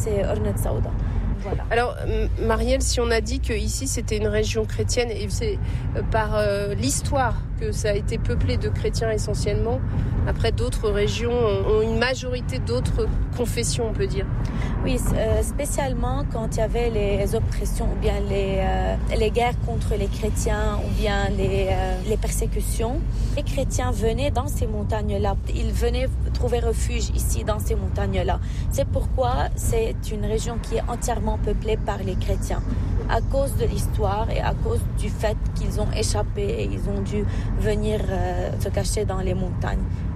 c'est Ornat Saouda. Voilà. Alors, Marielle, si on a dit qu'ici c'était une région chrétienne, et c'est par l'histoire que ça a été peuplé de chrétiens essentiellement, après d'autres régions ont une majorité d'autres confessions, on peut dire. Oui, spécialement quand il y avait les oppressions ou bien les guerres contre les chrétiens ou bien les persécutions. Les chrétiens venaient dans ces montagnes-là. Ils venaient trouver refuge ici dans ces montagnes-là. C'est pourquoi c'est une région qui est entièrement peuplée par les chrétiens. À cause de l'histoire et à cause du fait qu'ils ont échappé et ils ont dû venir se cacher dans les montagnes.